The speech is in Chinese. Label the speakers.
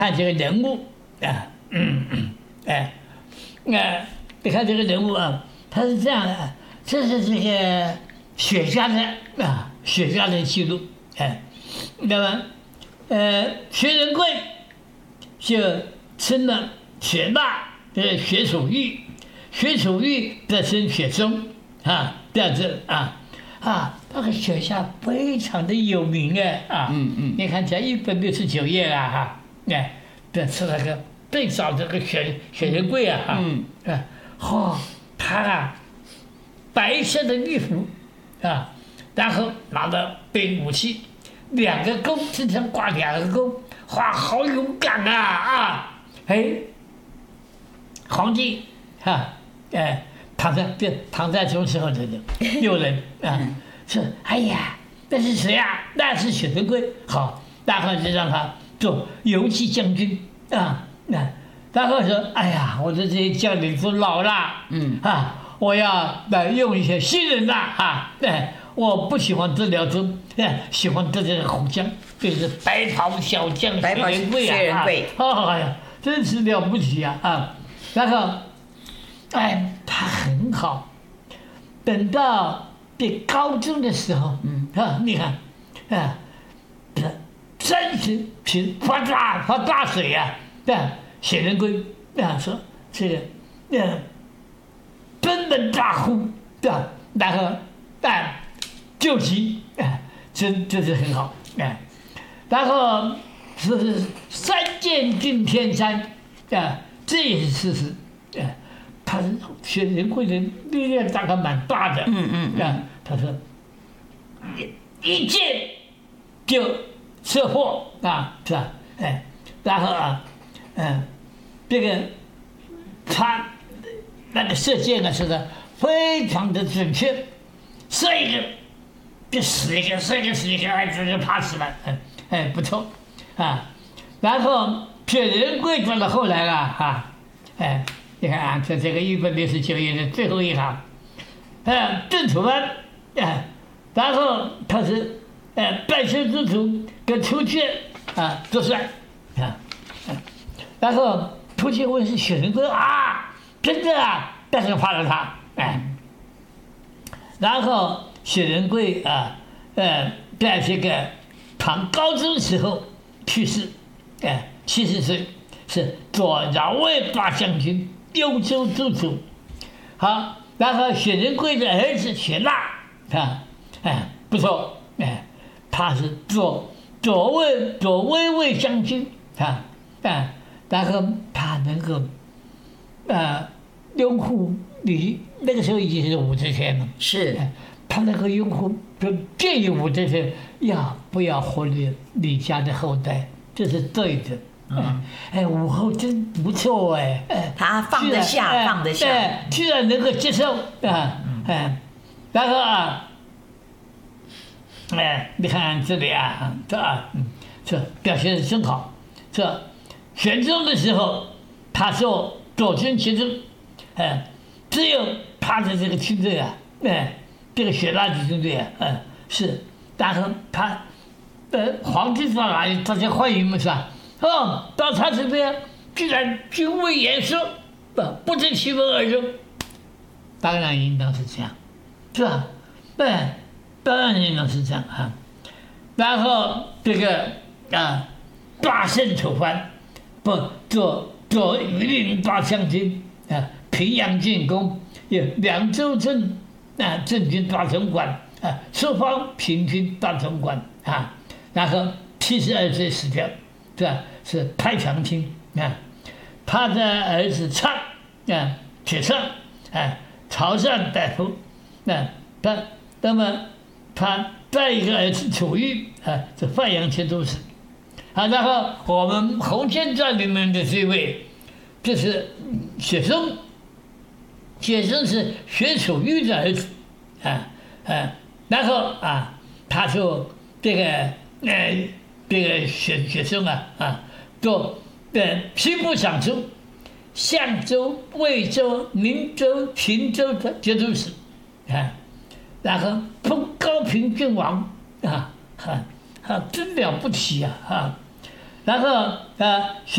Speaker 1: 看这个人物啊，哎，你看这个人物啊，他是这样的，这是这个雪家的记录，那么薛仁贵就生了雪娜，薛楚玉，薛楚玉再生雪松这样子那个雪下非常的有名你看才169页这是那个最早这个雪仁贵他白色的衣服然后拿着背武器，2个钩身上挂2个钩，好勇敢皇帝躺在中时候的有人说哎呀，那是谁啊？那是薛仁贵。好，然后就让他做游击将军然后说哎呀，我的这些将领都老了我要用一些新人我不喜欢这辽州，喜欢这个虎将，就是白袍小将薛仁贵哎呀，真是了不起然后他很好，等到高中的时候你看30平发大水薛仁贵说这个奔门大呼然后救急这是很好然后是3箭定天山这也是事实他是薛仁贵的力量大概蛮大的他说一箭就射破是吧然后这个他那个射箭是的非常的准确，射一个就死一个，射一个死一个，这就怕死了，不错然后薛仁贵到了后来了你看这个169页的最后一行郑楚安然后他是拜师之徒跟出去作帅然后出去问是薛仁贵真的但是怕了他然后薛仁贵在这个唐高宗时候去世70岁，是左饶卫大将军，幽州都督。好，然后薛仁贵的儿子薛腊不错他是左威卫将军然后他能够拥护李，那个时候已经是武则天了，
Speaker 2: 是
Speaker 1: 他能够拥护，就建议武则天要不要活李家的后代，这是对的。武后真不错
Speaker 2: 他放得下，放得下，
Speaker 1: 居然能够接受然后你看这里这表现的真好。这玄宗的时候，他做左军节度，只有他的这个军队这个雪腊的军队是，然后他皇帝到哪里，大家欢迎嘛是吧？到他这边居然军威严肃，不知其文而入，当然应当是这样，是吧？当然应当是这样然后这个大胜楚藩，做榆林大将军平阳进攻，有凉州镇镇军大总管朔方平军大总管然后72岁死掉，是太常卿他的儿子畅铁畅潮汕大夫那么他再一个儿子楚玉是范阳节度使然后我们《红线传》里面的这位就是雪松，雪松是薛楚玉的儿子然后他说这个雪松做兵部尚书、相州、魏州、宁州、秦州的节度使然后封高平郡王真了不起然后